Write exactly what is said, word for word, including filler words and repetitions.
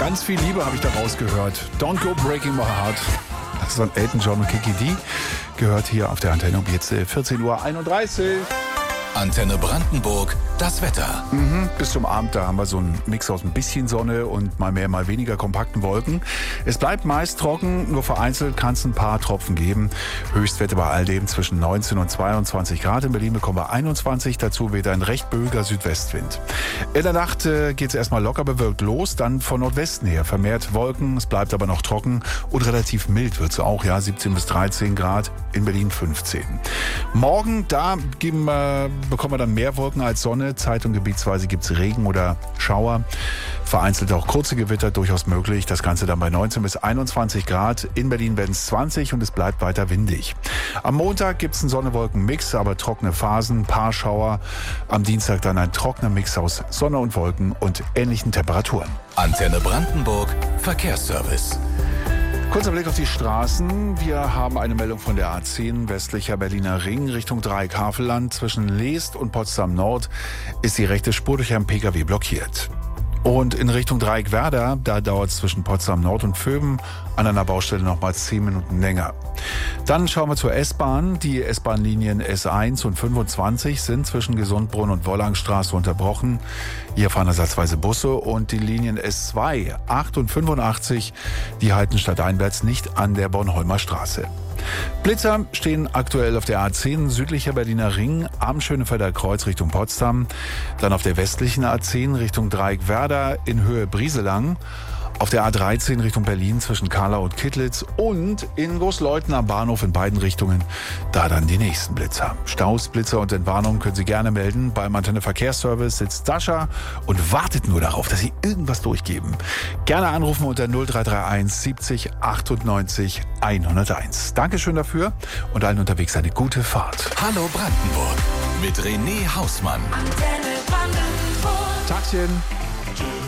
Ganz viel Liebe habe ich da rausgehört. Don't go breaking my heart. Das ist von Elton John und Kiki D. Gehört hier auf der Antenne um jetzt vierzehn Uhr einunddreißig. Antenne Brandenburg, das Wetter. Mhm, bis zum Abend, da haben wir so einen Mix aus ein bisschen Sonne und mal mehr, mal weniger kompakten Wolken. Es bleibt meist trocken, nur vereinzelt kann es ein paar Tropfen geben. Höchstwerte bei all dem zwischen neunzehn und zweiundzwanzig Grad. In Berlin bekommen wir einundzwanzig, dazu weht ein recht böiger Südwestwind. In der Nacht äh, geht es erstmal locker bewölkt los, dann von Nordwesten her vermehrt Wolken. Es bleibt aber noch trocken und relativ mild wird es auch, ja, siebzehn bis dreizehn Grad, in Berlin fünfzehn. Morgen, da geben wir... bekommen wir dann mehr Wolken als Sonne. Zeit- und gebietsweise gibt es Regen oder Schauer. Vereinzelt auch kurze Gewitter durchaus möglich. Das Ganze dann bei neunzehn bis einundzwanzig Grad. In Berlin werden es zwanzig und es bleibt weiter windig. Am Montag gibt es einen Sonne-Wolken-Mix, aber trockene Phasen, paar Schauer. Am Dienstag dann ein trockener Mix aus Sonne und Wolken und ähnlichen Temperaturen. Antenne Brandenburg, Verkehrsservice. Kurzer Blick auf die Straßen. Wir haben eine Meldung von der A zehn, westlicher Berliner Ring, Richtung Dreieck-Havelland. Zwischen Leest und Potsdam Nord ist die rechte Spur durch einen Pkw blockiert. Und in Richtung Dreieck-Werder, da dauert es zwischen Potsdam Nord und Vöben an einer Baustelle nochmal zehn Minuten länger. Dann schauen wir zur S-Bahn. Die S-Bahn-Linien S eins und fünfundzwanzig sind zwischen Gesundbrunn und Wollangstraße unterbrochen. Hier fahren ersatzweise Busse und die Linien S zwei, acht und fünfundachtzig, die halten stadteinwärts nicht an der Bornholmer Straße. Blitzer stehen aktuell auf der A zehn, südlicher Berliner Ring, am Schönefelder Kreuz Richtung Potsdam. Dann auf der westlichen A zehn Richtung Dreieck-Werder in Höhe Brieselang. Auf der A dreizehn Richtung Berlin zwischen Karlau und Kittlitz und in Großleuthen am Bahnhof in beiden Richtungen. Da dann die nächsten Blitzer. Staus, Blitzer und Entwarnungen können Sie gerne melden. Beim Antenne Verkehrsservice sitzt Sascha und wartet nur darauf, dass Sie irgendwas durchgeben. Gerne anrufen unter null drei drei eins siebzig achtundneunzig hunderteins. Dankeschön dafür und allen unterwegs eine gute Fahrt. Hallo Brandenburg mit René Hausmann. Antenne Brandenburg. Tagchen.